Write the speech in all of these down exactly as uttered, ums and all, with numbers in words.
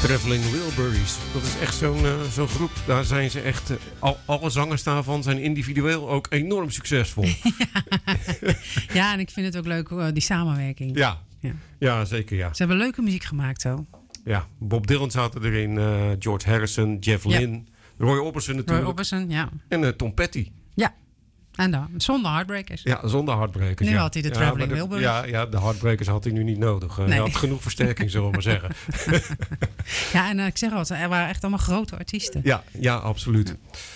Traveling Wilburys. Dat is echt zo'n uh, zo'n groep. Daar zijn ze echt... Uh, al, alle zangers daarvan zijn individueel ook enorm succesvol. ja. ja, en ik vind het ook leuk, uh, die samenwerking. Ja. Ja. ja, zeker ja. Ze hebben leuke muziek gemaakt zo. Ja, Bob Dylan zat erin. Uh, George Harrison, Jeff ja. Lynne. Roy Orbison natuurlijk. Roy Orbison, ja. En uh, Tom Petty. Ja. En dan, zonder Heartbreakers. Ja, zonder Heartbreakers. Nu ja. had hij de Traveling ja, Wilburys. Ja, ja, de Heartbreakers had hij nu niet nodig. Uh, nee. Hij had genoeg versterking, zullen we maar zeggen. ja, en uh, ik zeg al, er waren echt allemaal grote artiesten. Ja, ja, absoluut.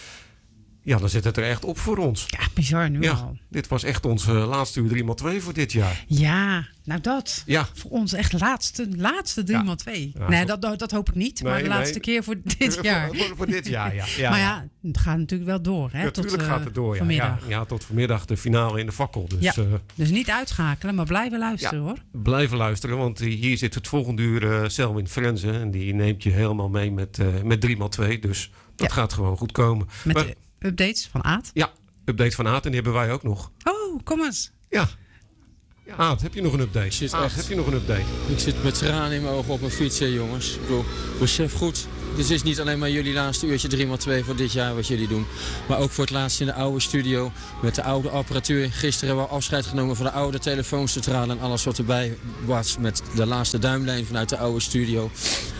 Ja, dan zit het er echt op voor ons. Ja, bizar nu ja, al. Dit was echt onze laatste uur drie maal twee voor dit jaar. Ja, nou dat. Ja. Voor ons echt laatste, laatste drie maal twee. Ja, nee, dat, dat hoop ik niet. Nee, maar de nee. laatste keer voor dit jaar. voor, voor, voor dit jaar, ja. ja maar ja, het gaat natuurlijk wel door. Hè, ja, natuurlijk tot, gaat het door. Ja. Vanmiddag. Ja, ja, tot vanmiddag de finale in de fakkel. Dus, ja. uh, dus niet uitschakelen, maar blijven luisteren ja, hoor. Blijven luisteren, want hier zit het volgende uur uh, Selwyn Frenzen. En die neemt je helemaal mee met, uh, met drie maal twee. Dus dat ja. gaat gewoon goed komen. Met maar, de updates van Aad? Ja, update van Aad en die hebben wij ook nog. Oh, kom eens. Ja. ja. Aad, heb je nog een update? Zit Aad, echt, heb je nog een update? Ik zit met tranen in mijn ogen op mijn fiets, hè, jongens. Ik bedoel, besef goed, dit is niet alleen maar jullie laatste uurtje drie maal twee voor dit jaar wat jullie doen. Maar ook voor het laatst in de oude studio met de oude apparatuur. Gisteren hebben we afscheid genomen van de oude telefooncentrale en alles wat erbij was met de laatste duimlijn vanuit de oude studio.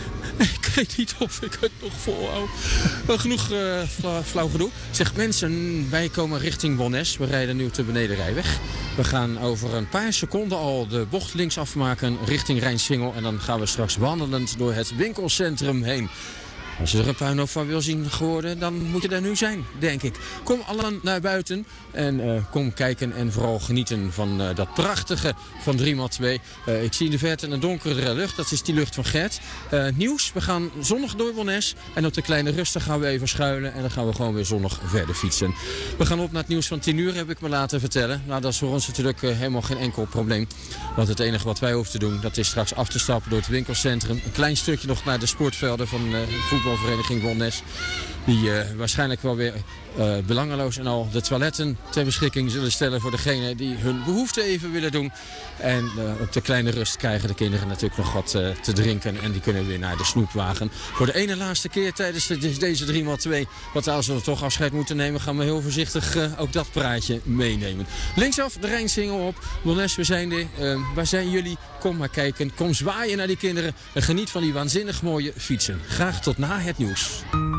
Ik weet niet of ik het nog volhoud. Wel genoeg uh, flauw, flauw gedoe. Zeg mensen, wij komen richting Bonnes. We rijden nu op de benedenrijweg. We gaan over een paar seconden al de bocht links afmaken richting Rijnsingel. En dan gaan we straks wandelend door het winkelcentrum heen. Als je er een puinhoop van wil zien geworden, dan moet je daar nu zijn, denk ik. Kom allen naar buiten en uh, kom kijken en vooral genieten van uh, dat prachtige van drie maal twee. Uh, ik zie in de verte een donkere lucht, dat is die lucht van Gert. Uh, nieuws, we gaan zonnig door Bonnes en op de Kleine Rusten gaan we even schuilen en dan gaan we gewoon weer zonnig verder fietsen. We gaan op naar het nieuws van tien uur, heb ik me laten vertellen. Nou, dat is voor ons natuurlijk uh, helemaal geen enkel probleem. Want het enige wat wij hoeven te doen, dat is straks af te stappen door het winkelcentrum. Een klein stukje nog naar de sportvelden van uh, voetbalvereniging Bonnes. Die uh, waarschijnlijk wel weer uh, belangeloos en al de toiletten ter beschikking zullen stellen voor degenen die hun behoefte even willen doen. En uh, op de Kleine Rust krijgen de kinderen natuurlijk nog wat uh, te drinken en die kunnen weer naar de snoepwagen. Voor de ene laatste keer tijdens de, deze drie maal twee, want als we toch afscheid moeten nemen, gaan we heel voorzichtig uh, ook dat praatje meenemen. Linksaf de Rijnsingel op. Bonnes, we zijn er. Uh, waar zijn jullie? Kom maar kijken. Kom zwaaien naar die kinderen en geniet van die waanzinnig mooie fietsen. Graag tot na het nieuws.